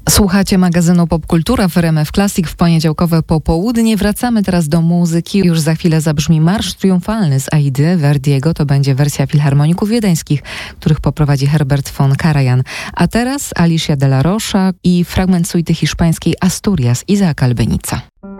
Słuchacie magazynu Popkultura w RMF Classic w poniedziałkowe popołudnie. Wracamy teraz do muzyki. Już za chwilę zabrzmi Marsz Triumfalny z Aidy Verdiego. To będzie wersja Filharmoników Wiedeńskich, których poprowadzi Herbert von Karajan. A teraz Alicia de la Rocha i fragment suity hiszpańskiej Asturias Isaaca Albenica.